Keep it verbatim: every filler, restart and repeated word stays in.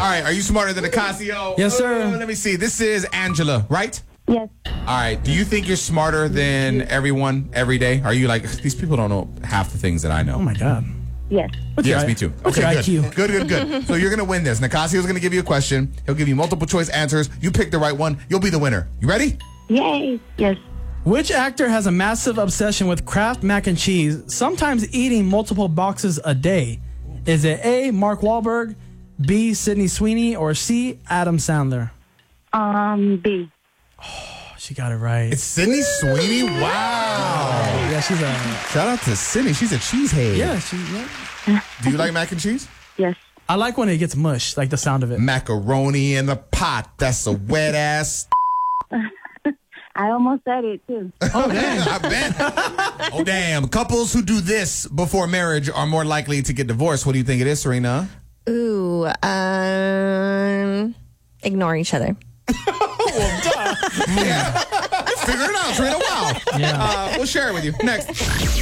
right, are you smarter than Nicasio? Yes, sir. Uh, let me see. This is Angela, right? Yes. All right. Do you think you're smarter than everyone every day? Are you like, these people don't know half the things that I know? Oh, my God. Yes. What's Yes, your, me too. What's Okay, your good. I Q? Good, good, good. So you're going to win this. Nicasio's going to give you a question. He'll give you multiple choice answers. You pick the right one. You'll be the winner. You ready? Yay. Yes. Which actor has a massive obsession with Kraft mac and cheese, sometimes eating multiple boxes a day? Is it A, Mark Wahlberg, B, Sydney Sweeney, or C, Adam Sandler? Um, B. She got it right. It's Sydney Sweeney. Wow. Yeah, she's a... Shout out to Sydney. She's a cheesehead. Yeah, she... Yeah. Do you like mac and cheese? Yes. I like when it gets mush, like the sound of it. Macaroni in the pot. That's a wet ass. I almost said it, too. Oh, damn. I bet. Oh, damn. Couples who do this before marriage are more likely to get divorced. What do you think it is, Serena? Ooh, um, ignore each other. Yeah. Figure it out, Serena. Wow. Yeah. Uh, we'll share it with you. Next.